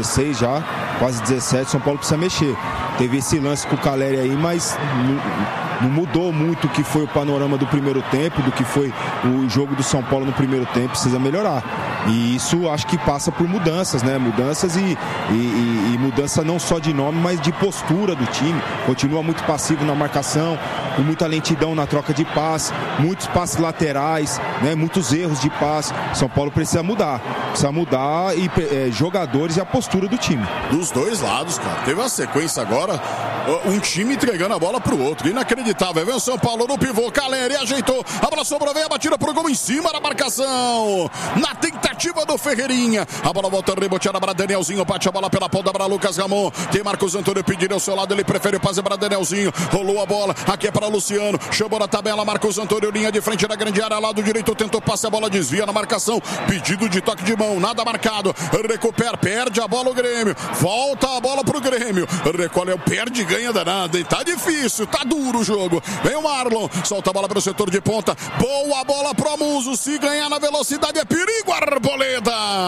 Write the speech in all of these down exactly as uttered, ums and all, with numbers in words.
dezesseis já, quase dezessete, São Paulo precisa mexer. Teve esse lance com o Caleri aí, mas não, não mudou muito o que foi o panorama do primeiro tempo, do que foi o jogo do São Paulo no primeiro tempo, precisa melhorar. E isso acho que passa por mudanças, né? Mudanças e, e, e, e mudança não só de nome, mas de postura do time. Continua muito passivo na marcação, com muita lentidão na troca de passe, muitos passes laterais, né? Muitos erros de passe. São Paulo precisa mudar. Precisa mudar e é, jogadores e a postura do time. Dos dois lados, cara. Teve uma sequência agora, um time entregando a bola pro outro. Inacreditável. Vem o São Paulo no pivô. Caleri ajeitou. A bola sobrou, vem a batida pro gol em cima da marcação. Na tentativa do Ferreirinha. A bola volta reboteada para Danielzinho. Bate a bola pela ponta para Lucas Ramon. Tem Marcos Antônio pedindo ao seu lado. Ele prefere o passe para Danielzinho. Rolou a bola. Aqui é para Luciano. Chamou na tabela. Marcos Antônio, linha de frente da grande área. Lado direito. Tentou passe. A bola desvia na marcação. Pedido de toque de mão. Nada marcado. Recupera. Perde a bola o Grêmio. Volta a bola pro Grêmio. Recolhe. Perde e ganha danado. E tá difícil. Tá duro o jogo. Vem o Marlon. Solta a bola para o setor de ponta. Boa bola pro Amuso. Se ganhar na velocidade é perigo. Arboleda.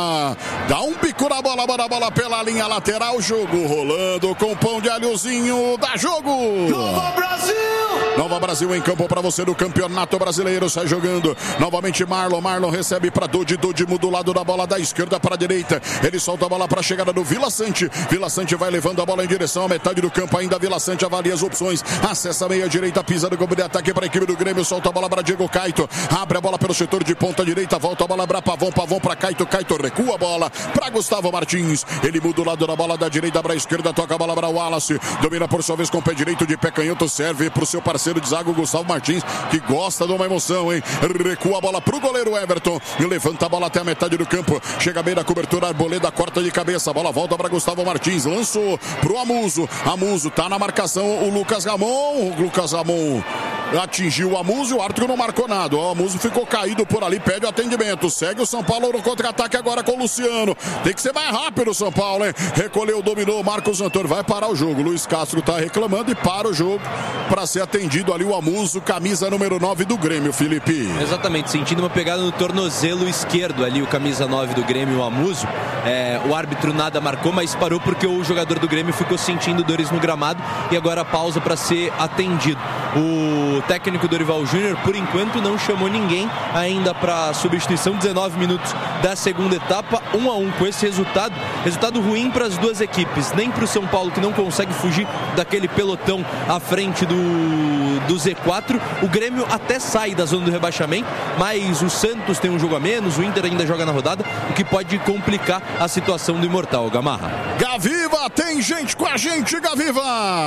Dá um bico na bola. Bola, bola pela linha lateral. Jogo rolando com pão de alhozinho. Dá jogo. Nova Brasil. Nova Brasil em campo para você do Campeonato Brasileiro. Sai jogando. Novamente Marlon. Marlon recebe para Dodi. Dodi muda o lado da bola da esquerda para a direita. Ele solta a bola para a chegada do Vila Sante. Vila Sante vai levando a bola em direção à metade do campo. Ainda Vila Sante avalia as opções. Acessa a meia direita. Pisa no campo de ataque para a equipe do Grêmio. Solta a bola para Diego Caito. Abre a bola pelo setor de ponta direita. Volta a bola para Pavão. Pavão para Caito. Caito recua a bola para Gustavo Martins. Ele muda o lado da bola da direita para a esquerda. Toca a bola para o Wallace. Domina por sua vez com o pé direito de pé canhoto. Serve para o seu parceiro de zaga, Gustavo Martins, que gosta de uma emoção, hein? Recua a bola para o goleiro Everton. E levanta a bola até a metade do campo. Chega bem na cobertura. Arboleda corta de cabeça. A bola volta para Gustavo Martins. Lançou para o Amuso. Amuso tá na marcação. O Lucas Ramon. O Lucas Ramon atingiu o Amuso e o árbitro não marcou nada. O Amuso ficou caído por ali, pede o atendimento. Segue o São Paulo no contra-ataque agora com o Luciano. Tem que ser mais rápido o São Paulo, hein? Recolheu, dominou. Marcos Antônio vai parar o jogo. Luiz Castro tá reclamando e para o jogo para ser atendido ali o Amuso, camisa número nove do Grêmio, Felipe. Exatamente, sentindo uma pegada no tornozelo esquerdo ali, o camisa nove do Grêmio, o Amuso. É, o árbitro nada marcou, mas parou porque o jogador do Grêmio ficou sentindo dores no gramado e agora pausa para ser atendido. O técnico Dorival Júnior, por enquanto, não chamou ninguém ainda para substituição. Dezenove minutos da segunda etapa, um a um com esse resultado. Resultado ruim para as duas equipes, nem para o São Paulo, que não consegue fugir daquele pelotão à frente do, do Z quatro. O Grêmio até sai da zona do rebaixamento, mas o Santos tem um jogo a menos, o Inter ainda joga na rodada, o que pode complicar a situação do Imortal, Gamarra. Gaviva, tem gente com a gente, Gaviva!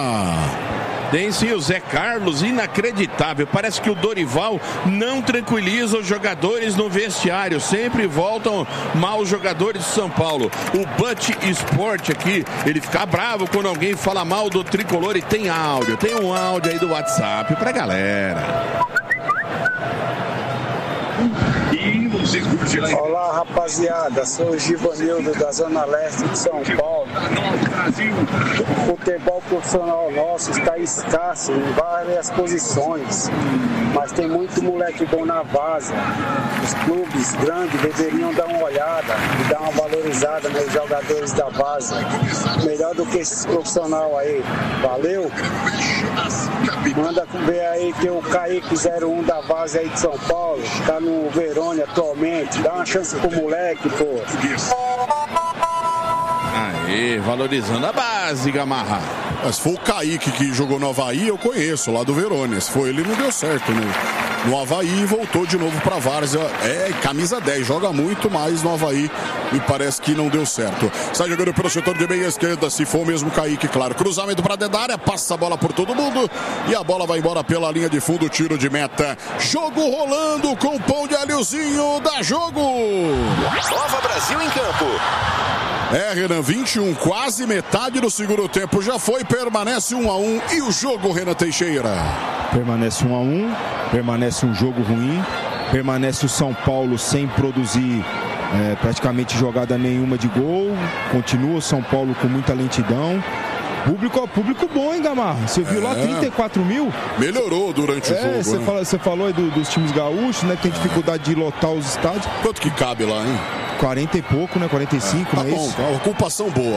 Tem sim, o Zé Carlos, inacreditável. Parece que o Dorival não tranquiliza os jogadores no vestiário. Sempre voltam mal os jogadores de São Paulo. O But Sport aqui, ele fica bravo quando alguém fala mal do tricolor e tem áudio. Tem um áudio aí do WhatsApp pra galera. Olá, rapaziada, sou o Givanildo da Zona Leste de São Paulo. O futebol profissional nosso está escasso em várias posições, mas tem muito moleque bom na várzea. Os clubes grandes deveriam dar uma olhada e dar uma valorizada nos jogadores da várzea. Melhor do que esses profissionais aí. Valeu? Manda ver aí que o Kaique zero um da várzea aí de São Paulo tá no Verônia atualmente. Dá uma chance pro moleque, pô. Aê, valorizando a base, Gamarra. Mas se for o Kaique que jogou no Avaí, eu conheço, lá do Verônia. Se foi ele, não deu certo, né? No Avaí, voltou de novo pra várzea. É, camisa dez, joga muito, mas no Avaí me parece que não deu certo. Sai jogando pelo setor de meia esquerda, se for mesmo Kaique, claro. Cruzamento pra dentro da área, passa a bola por todo mundo e a bola vai embora pela linha de fundo, tiro de meta. Jogo rolando com o pão de alhozinho, dá jogo! Nova Brasil em campo. É, Renan, vinte e um, quase metade do segundo tempo já foi, permanece um a um. E o jogo, Renan Teixeira? Permanece um a um, permanece um jogo ruim, permanece o São Paulo sem produzir é, praticamente jogada nenhuma de gol, continua o São Paulo com muita lentidão. Público, público bom, hein, Gamarra? Você viu é. lá trinta e quatro mil? Melhorou durante é, o jogo. Você né? fala, você falou aí do, dos times gaúchos, né? Que tem dificuldade de lotar os estádios. Quanto que cabe lá, hein? quarenta e pouco, né? quarenta e cinco, ah, tá não é bom, isso? Tá, ocupação boa.